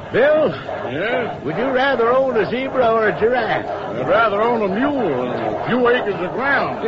Bill, Yes? would you rather own a zebra or a giraffe? I'd rather own a mule and a few acres of ground.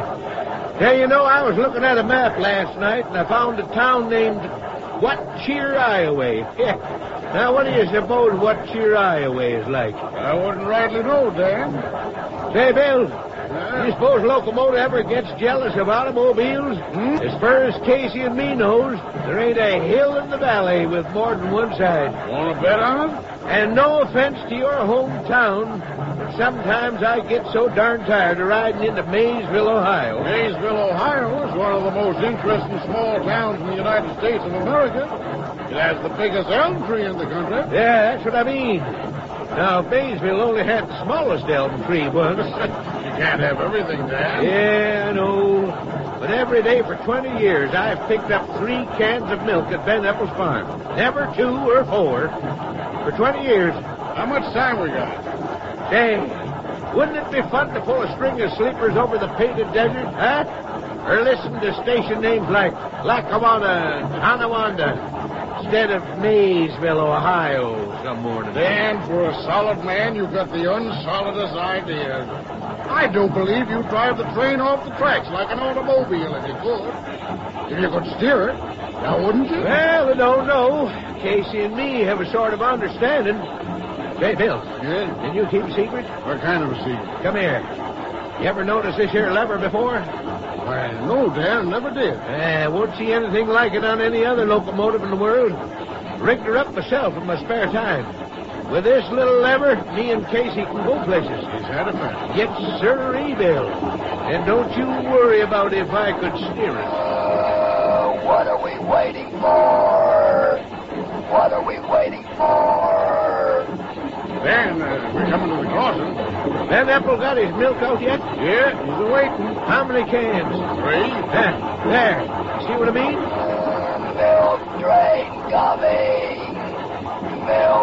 Hey, you know, I was looking at a map last night, and I found a town named What Cheer, Iowa. Now, what do you suppose What Cheer, Iowa is like? I wouldn't rightly know, Dan. Say, Bill, you suppose Locomotive ever gets jealous of automobiles? As far as Casey and me knows, there ain't a hill in the valley with more than one side. Want to bet on it? And no offense to your hometown, but sometimes I get so darn tired of riding into Maysville, Ohio. Maysville, Ohio is one of the most interesting small towns in the United States of America. It has the biggest elm tree in the country. Yeah, that's what I mean. Now, if Maysville only had the smallest elm tree once. You can't have everything, Dan. Yeah, I know. But every day for 20 years, I've picked up 3 cans of milk at Ben Epples Farm. Never 2 or 4. For 20 years. How much time we got? Say, wouldn't it be fun to pull a string of sleepers over the painted desert, huh? Or listen to station names like Lackawanna and Tonawanda instead of Maysville, Ohio, some morning. Dan, for a solid man, you've got the unsolidest ideas. I don't believe you'd drive the train off the tracks like an automobile if you could. If you could steer it, now wouldn't you? Well, I don't know. Casey and me have a sort of understanding. Say, Bill. Yeah? Can you keep a secret? What kind of a secret? Come here. You ever notice this here lever before? Why, no, Dan, never did. Won't see anything like it on any other locomotive in the world. Rigged her up myself in my spare time. With this little lever, me and Casey can go places. He's had a man. Yes, sirree, Bill. And don't you worry about if I could steer it. What are we waiting for? What are we waiting for? Dan, we're coming to the crossing. Ben Apple got his milk out yet? Yeah, he's waiting. How many cans? 3. There. See what I mean? Milk train coming. Milk